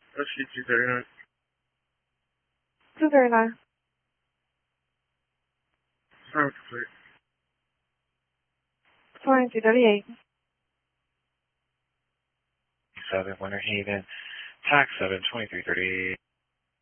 Rescue 239. 239. Sound complete. 2238. 7 Winter Haven, TAC 7 2338.